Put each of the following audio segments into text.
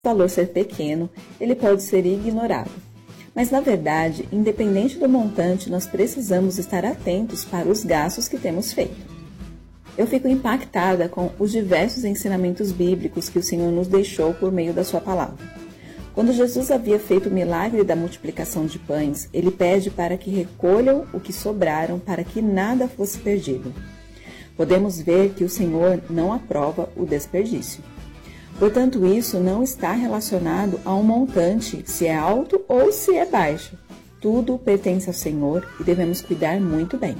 valor ser pequeno, ele pode ser ignorado. Mas, na verdade, independente do montante, nós precisamos estar atentos para os gastos que temos feito. Eu fico impactada com os diversos ensinamentos bíblicos que o Senhor nos deixou por meio da sua palavra. Quando Jesus havia feito o milagre da multiplicação de pães, ele pede para que recolham o que sobraram para que nada fosse perdido. Podemos ver que o Senhor não aprova o desperdício. Portanto, isso não está relacionado a um montante, se é alto ou se é baixo. Tudo pertence ao Senhor e devemos cuidar muito bem.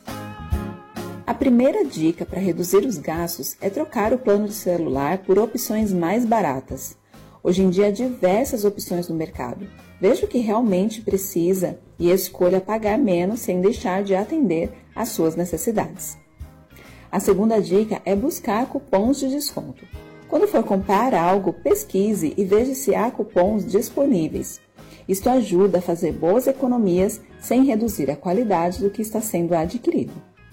A primeira dica para reduzir os gastos é trocar o plano de celular por opções mais baratas. Hoje em dia há diversas opções no mercado. Veja o que realmente precisa e escolha pagar menos sem deixar de atender às suas necessidades. A segunda dica é buscar cupons de desconto. Quando for comprar algo, pesquise e veja se há cupons disponíveis. Isto ajuda a fazer boas economias sem reduzir a qualidade do que está sendo adquirido.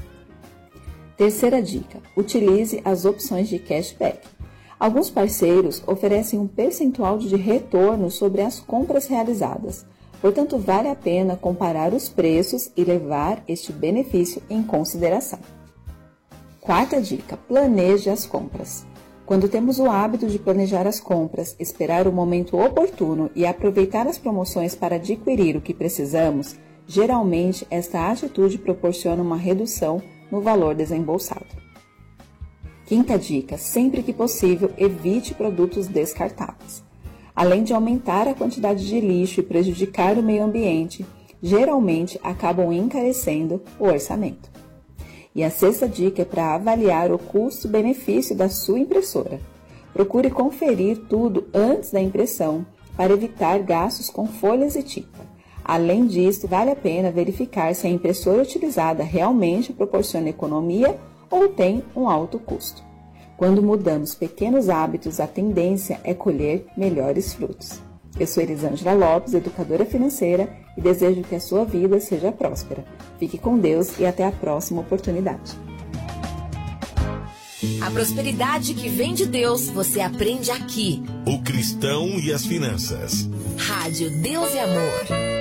Terceira dica: utilize as opções de cashback. Alguns parceiros oferecem um percentual de retorno sobre as compras realizadas. Portanto, vale a pena comparar os preços e levar este benefício em consideração. Quarta dica: planeje as compras. Quando temos o hábito de planejar as compras, esperar o momento oportuno e aproveitar as promoções para adquirir o que precisamos, geralmente esta atitude proporciona uma redução no valor desembolsado. Quinta dica: sempre que possível, evite produtos descartáveis. Além de aumentar a quantidade de lixo e prejudicar o meio ambiente, geralmente acabam encarecendo o orçamento. E a sexta dica é para avaliar o custo-benefício da sua impressora. Procure conferir tudo antes da impressão para evitar gastos com folhas e tinta. Além disso, vale a pena verificar se a impressora utilizada realmente proporciona economia ou tem um alto custo. Quando mudamos pequenos hábitos, a tendência é colher melhores frutos. Eu sou Elisângela Lopes, educadora financeira, e desejo que a sua vida seja próspera. Fique com Deus e até a próxima oportunidade. A prosperidade que vem de Deus, você aprende aqui. O Cristão e as Finanças. Rádio Deus e Amor.